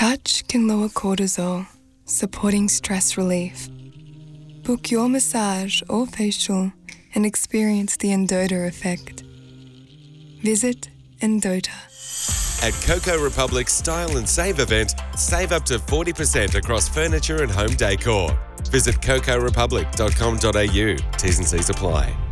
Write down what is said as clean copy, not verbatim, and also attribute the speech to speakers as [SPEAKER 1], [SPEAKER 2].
[SPEAKER 1] Touch can lower cortisol, supporting stress relief. Book your massage or facial and experience the Endota effect. Visit Endota.
[SPEAKER 2] At Coco Republic's Style and Save event, save up to 40% across furniture and home decor. Visit cocorepublic.com.au. T's and C's apply.